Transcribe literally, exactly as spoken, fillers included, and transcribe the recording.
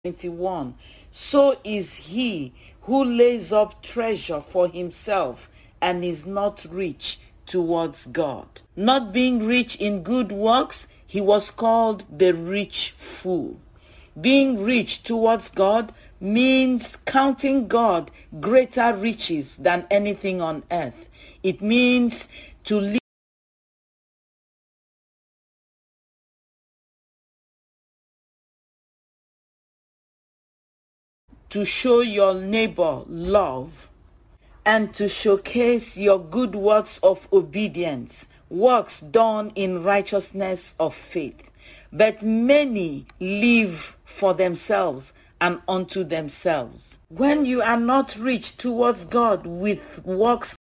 twenty-one. So is he who lays up treasure for himself and is not rich towards God. Not being rich in good works, he was called the rich fool. Being rich towards God means counting God greater riches than anything on earth. It means to live to show your neighbor love and to showcase your good works of obedience, works done in righteousness of faith. But many live for themselves and unto themselves. When you are not rich towards God with works